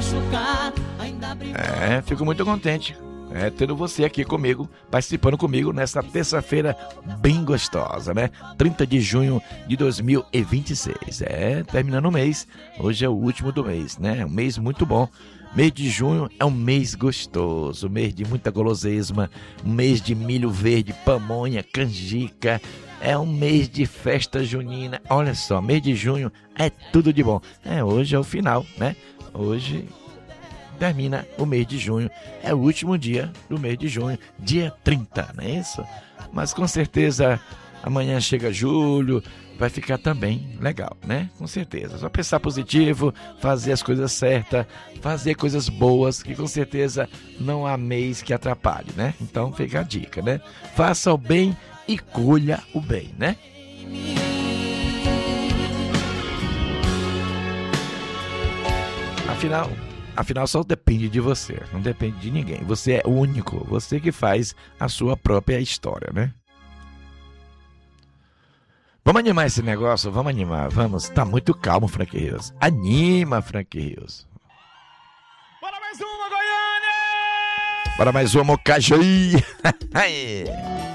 Fico muito contente tendo você aqui comigo, participando comigo nessa terça-feira bem gostosa, né? 30 de junho de 2026. Terminando o mês, hoje é o último do mês, né? É um mês muito bom. Mês de junho é um mês gostoso, mês de muita gulosesma, um mês de milho verde, pamonha, canjica. É um mês de festa junina. Olha só, mês de junho é tudo de bom. Hoje é o final, né? Hoje termina o mês de junho. É o último dia do mês de junho, dia 30, não é isso? Mas com certeza amanhã chega julho, vai ficar também legal, né? Com certeza. Só pensar positivo, fazer as coisas certas, fazer coisas boas, que com certeza não há mês que atrapalhe, né? Então fica a dica, né? Faça o bem e colha o bem, né? Afinal, só depende de você, não depende de ninguém. Você é único, você que faz a sua própria história, né? Vamos animar esse negócio? Vamos animar, vamos. Tá muito calmo, Frank Rios. Anima, Frank Rios. Bora mais uma, Goiânia! Bora mais uma, Mocajaí!